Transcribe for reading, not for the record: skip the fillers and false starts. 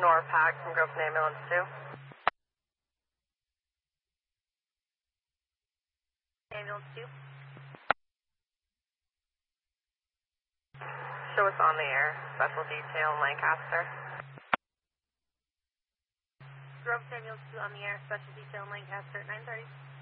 NORPAC from Groveton Ambulance 2. Ambulance 2. Show us on the air, special detail in Lancaster. Groveton Ambulance 2 on the air, special detail in Lancaster at 9:30.